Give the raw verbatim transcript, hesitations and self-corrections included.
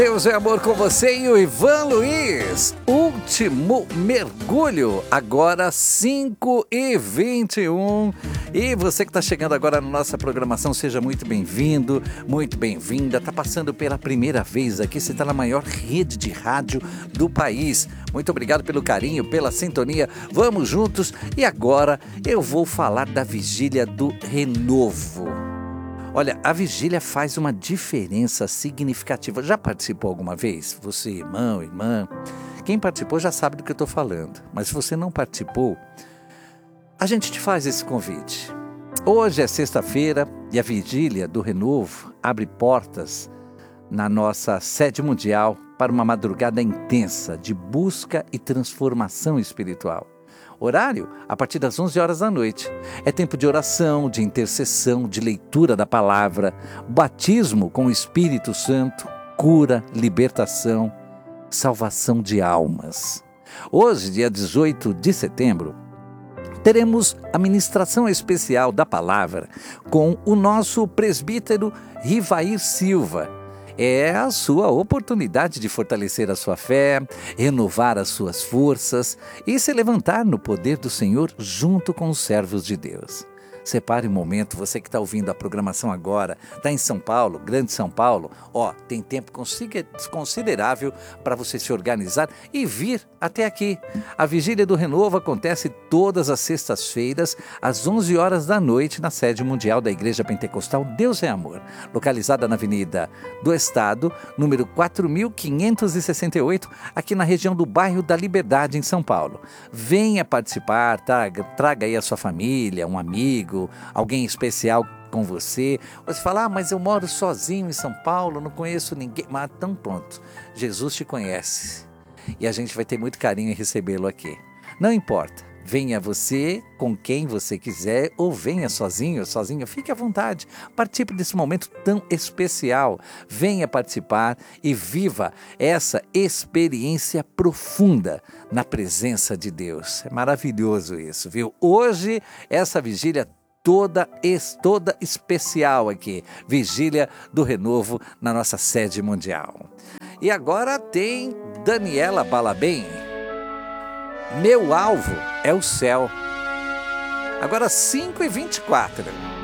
Deus é amor com você e o Ivan Luiz. Último mergulho, agora cinco e vinte e um. E você que está chegando agora na nossa programação, seja muito bem-vindo, muito bem-vinda. Está passando pela primeira vez aqui, você está na maior rede de rádio do país. Muito obrigado pelo carinho, pela sintonia. Vamos juntos. E agora eu vou falar da Vigília do Renovo. Olha, a vigília faz uma diferença significativa. Já participou alguma vez? Você, irmão, irmã? Quem participou já sabe do que eu estou falando. Mas se você não participou, a gente te faz esse convite. Hoje é sexta-feira e a Vigília do Renovo abre portas na nossa sede mundial para uma madrugada intensa de busca e transformação espiritual. Horário a partir das onze horas da noite. É tempo de oração, de intercessão, de leitura da palavra, batismo com o Espírito Santo, cura, libertação, salvação de almas. Hoje, dia dezoito de setembro, teremos a ministração especial da palavra com o nosso presbítero Rivair Silva. É a sua oportunidade de fortalecer a sua fé, renovar as suas forças e se levantar no poder do Senhor junto com os servos de Deus. Separe um momento, você que está ouvindo a programação agora, está em São Paulo, Grande São Paulo, ó, tem tempo considerável para você se organizar e vir até aqui. A Vigília do Renovo acontece todas as sextas-feiras, às onze horas da noite, na sede mundial da Igreja Pentecostal Deus é Amor, localizada na Avenida do Estado, número quatro mil quinhentos e sessenta e oito, aqui na região do bairro da Liberdade, em São Paulo. Venha participar, traga, traga aí a sua família, um amigo, alguém especial com você. Você fala, ah, mas eu moro sozinho em São Paulo, não conheço ninguém. Mas tão pronto, Jesus te conhece e a gente vai ter muito carinho em recebê-lo aqui. Não importa, venha você com quem você quiser ou venha sozinho, sozinha, fique à vontade, participe desse momento tão especial. Venha participar e viva essa experiência profunda na presença de Deus. É maravilhoso isso, viu? Hoje, essa vigília toda, toda especial aqui, Vigília do Renovo na nossa sede mundial. E agora tem Daniela Balabem. Meu alvo é o céu. Agora cinco e vinte e quatro.